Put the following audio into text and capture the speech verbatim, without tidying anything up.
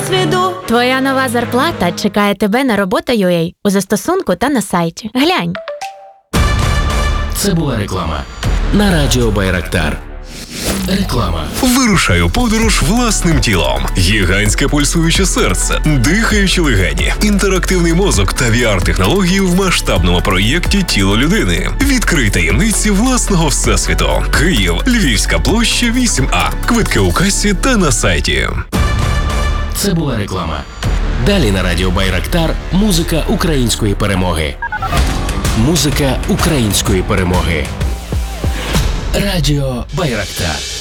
досвіду. Твоя нова зарплата чекає тебе на робота.ua у застосунку та на сайті. Глянь. Це була реклама на радіо Байрактар. Реклама. Вирушай у подорож власним тілом. Гігантське пульсуюче серце, дихаючі легені, інтерактивний мозок та ві ар-технології в масштабному проєкті «Тіло людини». Відкрий таємниці власного всесвіту. Київ, Львівська площа, вісім А. Квитки у касі та на сайті. Це була реклама. Далі на радіо Байрактар музика української перемоги. Музика української перемоги. Радіо Байрактар.